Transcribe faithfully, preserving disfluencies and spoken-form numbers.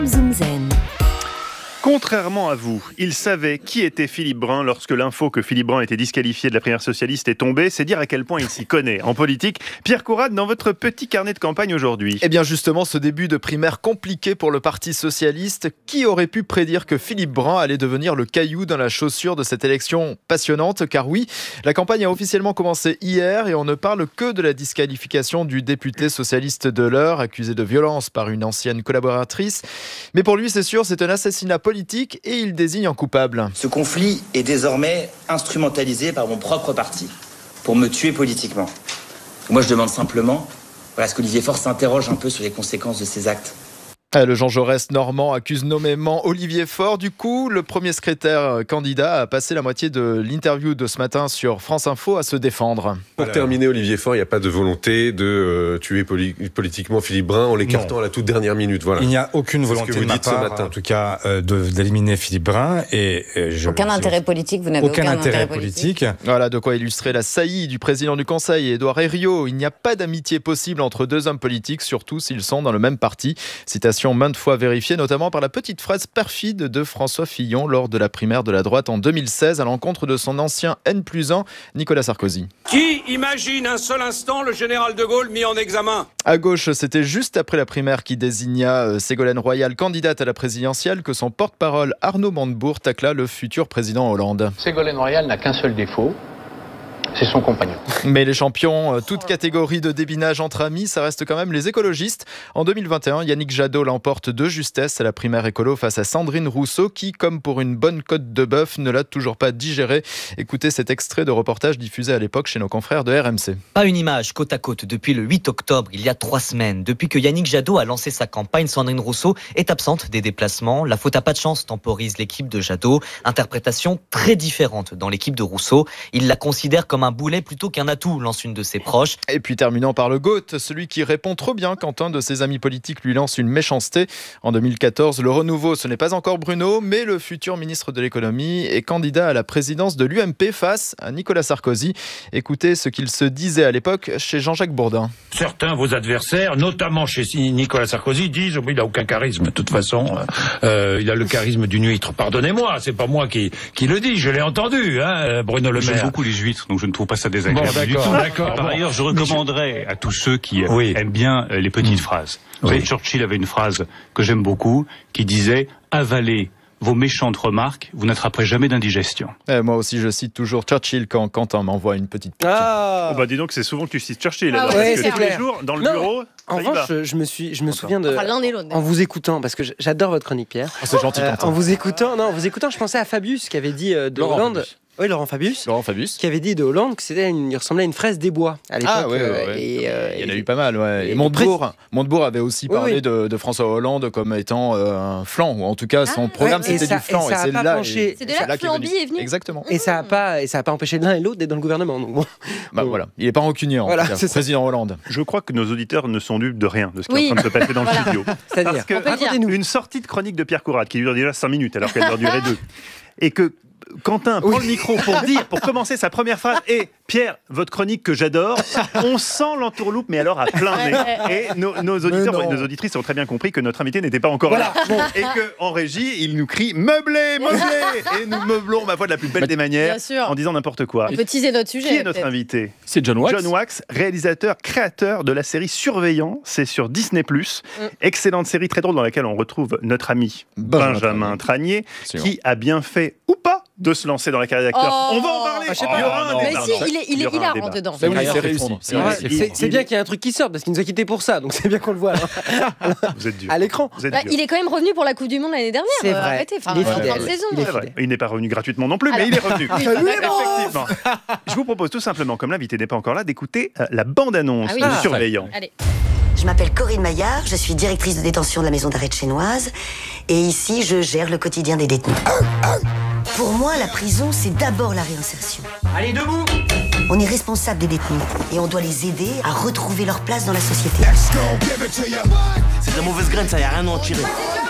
Zoom Zen. Contrairement à vous, il savait qui était Philippe Brun lorsque l'info que Philippe Brun était disqualifié de la primaire socialiste est tombée. C'est dire à quel point il s'y connaît en politique. Pierre Conrad, dans votre petit carnet de campagne aujourd'hui. Eh bien justement, ce début de primaire compliqué pour le Parti socialiste. Qui aurait pu prédire que Philippe Brun allait devenir le caillou dans la chaussure de cette élection passionnante ? Car oui, la campagne a officiellement commencé hier et on ne parle que de la disqualification du député socialiste de l'Eure, accusé de violence par une ancienne collaboratrice. Mais pour lui, c'est sûr, c'est un assassinat politique. politique et il désigne un coupable. Ce conflit est désormais instrumentalisé par mon propre parti pour me tuer politiquement. Moi, je demande simplement voilà, ce qu'Olivier Faure s'interroge un peu sur les conséquences de ses actes. Le Jean Jaurès normand accuse nommément Olivier Faure. Du coup, le premier secrétaire candidat a passé la moitié de l'interview de ce matin sur France Info à se défendre. Pour Alors... terminer, Olivier Faure, il n'y a pas de volonté de euh, tuer poli- politiquement Philippe Brun en l'écartant à la toute dernière minute. Voilà. Il n'y a aucune volonté de ma part, en tout cas, euh, de, d'éliminer Philippe Brun. Et, et je, aucun je, intérêt politique, vous n'avez aucun, aucun intérêt, intérêt politique. politique. Voilà de quoi illustrer la saillie du président du Conseil, Édouard Herriot. Il n'y a pas d'amitié possible entre deux hommes politiques, surtout s'ils sont dans le même parti. Citation maintes fois vérifiée, notamment par la petite phrase perfide de François Fillon lors de la primaire de la droite en deux mille seize à l'encontre de son ancien N plus un, Nicolas Sarkozy. Qui imagine un seul instant le général de Gaulle mis en examen ? À gauche, c'était juste après la primaire qui désigna Ségolène Royal candidate à la présidentielle que son porte-parole Arnaud Montebourg tacla le futur président Hollande. Ségolène Royal n'a qu'un seul défaut. C'est son compagnon. Mais les champions, toute catégorie de débinage entre amis, ça reste quand même les écologistes. En deux mille vingt et un, Yannick Jadot l'emporte de justesse à la primaire écolo face à Sandrine Rousseau qui, comme pour une bonne côte de bœuf, ne l'a toujours pas digérée. Écoutez cet extrait de reportage diffusé à l'époque chez nos confrères de R M C. Pas une image côte à côte depuis le huit octobre, il y a trois semaines. Depuis que Yannick Jadot a lancé sa campagne, Sandrine Rousseau est absente des déplacements. La faute à pas de chance temporise l'équipe de Jadot. Interprétation très différente dans l'équipe de Rousseau. Il la considère comme un boulet plutôt qu'un atout, lance une de ses proches. Et puis terminant par le GOAT, celui qui répond trop bien quand un de ses amis politiques lui lance une méchanceté. En deux mille quatorze, le renouveau, ce n'est pas encore Bruno, mais le futur ministre de l'économie est candidat à la présidence de l'U M P face à Nicolas Sarkozy. Écoutez ce qu'il se disait à l'époque chez Jean-Jacques Bourdin. Certains, vos adversaires, notamment chez Nicolas Sarkozy, disent oh, « il n'a aucun charisme, de toute façon, euh, il a le charisme d'une huître ». Pardonnez-moi, c'est pas moi qui, qui le dis, je l'ai entendu, hein, Bruno Le Maire. J'aime beaucoup les huîtres, donc je ne trouve pas ça désagréable bon, du tout. D'accord. Par ailleurs, je recommanderais à tous ceux qui oui. aiment bien les petites mmh. phrases. Vous oui. savez, Churchill avait une phrase que j'aime beaucoup, qui disait « Avalez vos méchantes remarques, vous n'attraperez jamais d'indigestion. » eh, Moi aussi, je cite toujours Churchill quand Quentin m'envoie une petite pique. Ah oh bah dis donc, c'est souvent que tu cites Churchill. Ah alors, ouais, parce que tous les jours, dans le non, bureau, en revanche, je, je me, suis, je me souviens de... Enfin, l'un et l'autre. En vous écoutant, parce que j'adore votre chronique, Pierre. Oh, c'est gentil, euh, Quentin. En vous écoutant, non, en vous écoutant, je pensais à Fabius qui avait dit euh, de Laurent Hollande... Fabius. Oui, Laurent Fabius, Laurent Fabius, qui avait dit de Hollande que c'était une, il ressemblait à une fraise des bois à l'époque. Ah ouais, ouais, ouais. Et, euh, il y en a et, eu pas mal. Ouais. Et, et Montebourg, pré... Montebourg avait aussi parlé oui, oui. De, de François Hollande comme étant euh, un flanc, ou en tout cas son ah, programme ouais, c'était ça, du flanc. Et, et c'est là, penché... c'est de là que Flamby est venu. Exactement. Et ça a pas, et ça a pas empêché l'un et l'autre d'être dans le gouvernement. Donc bon. Bah bon. Voilà, il est pas rancunier en voilà, tout cas, président Hollande. Je crois que nos auditeurs ne sont dupes de rien de ce qui oui. est en train de se passer dans le voilà. studio. C'est-à-dire, parce que une sortie de chronique de Pierre Conrad qui dure déjà cinq minutes alors qu'elle doit durer deux, et que Quentin prend oui. le micro pour dire, pour commencer sa première phrase, et Pierre, votre chronique que j'adore, on sent l'entourloupe, mais alors à plein nez. Et nos, nos auditeurs et nos auditrices ont très bien compris que notre invité n'était pas encore voilà. là. Bon. Et qu'en régie, il nous crie meublé, meublé. Et nous meublons, ma foi, de la plus belle des manières, en disant n'importe quoi. On peut teaser notre sujet. Qui est notre invité ? C'est John Wax. John Wax, réalisateur, créateur de la série Surveillant. C'est sur Disney plus. Mm. Excellente série très drôle dans laquelle on retrouve notre ami Benjamin, Benjamin Tranier, qui a bien fait ou pas de se lancer dans la carrière d'acteur. Oh, on va en parler. Ah, je sais pas. Oh, mais si, il est, il est hilarant dedans. C'est, oui, c'est réussi. C'est, c'est, c'est, c'est bien qu'il y ait un truc qui sorte parce qu'il nous a quittés pour ça, donc c'est bien qu'on le voit. Alors. Vous êtes dur. À l'écran. Bah, il est quand même revenu pour la Coupe du Monde l'année dernière. C'est vrai. Arrêtez. Enfin, il est fidèle. fin de saison. Il, est vrai. Il n'est pas revenu gratuitement non plus, alors, mais il est revenu. Oui, effectivement. Je vous propose tout simplement, comme l'invité n'est pas encore là, d'écouter euh, la bande-annonce ah oui. de ah, Surveillant. Allez. Je m'appelle Corinne Maillard, je suis directrice de détention de la maison d'arrêt de Chénoise et ici je gère le quotidien des détenus. Pour moi, la prison, c'est d'abord la réinsertion. Allez, debout! On est responsable des détenus et on doit les aider à retrouver leur place dans la société. C'est de la mauvaise graine, ça y a rien à en tirer.